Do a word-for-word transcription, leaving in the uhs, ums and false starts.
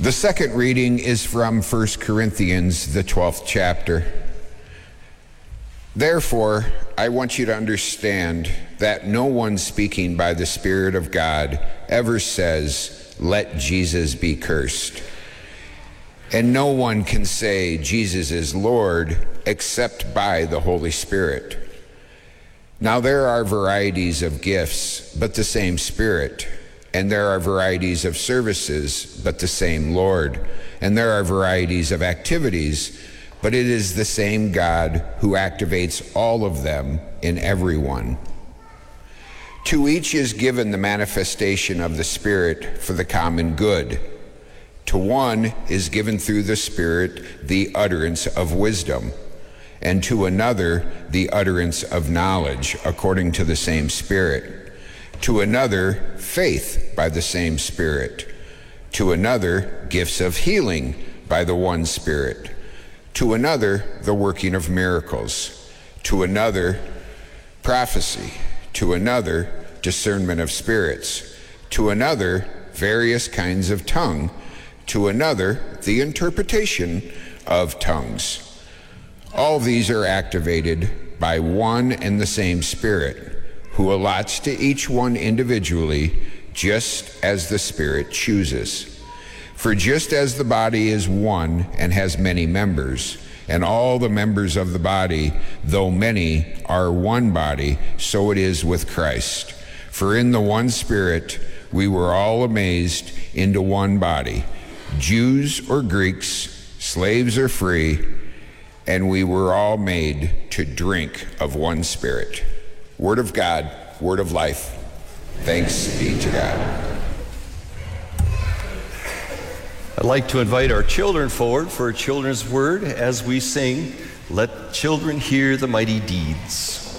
The second reading is from First Corinthians, the twelfth chapter. Therefore, I want you to understand that no one speaking by the Spirit of God ever says, "Let Jesus be cursed." And no one can say Jesus is Lord except by the Holy Spirit. Now there are varieties of gifts, but the same Spirit. And there are varieties of services, but the same Lord. And there are varieties of activities, but it is the same God who activates all of them in everyone. To each is given the manifestation of the Spirit for the common good. To one is given through the Spirit the utterance of wisdom, and to another the utterance of knowledge according to the same Spirit. To another, faith by the same Spirit. To another, gifts of healing by the one Spirit. To another, the working of miracles. To another, prophecy. To another, discernment of spirits. To another, various kinds of tongue. To another, the interpretation of tongues. All these are activated by one and the same Spirit, who allots to each one individually just as the Spirit chooses. For just as the body is one and has many members, and all the members of the body, though many, are one body, so it is with Christ. For in the one Spirit we were all amazed into one body, Jews or Greeks, slaves or free, and we were all made to drink of one Spirit. Word of God, word of life. Thanks be to God. I'd like to invite our children forward for a children's word as we sing, "Let Children Hear the Mighty Deeds."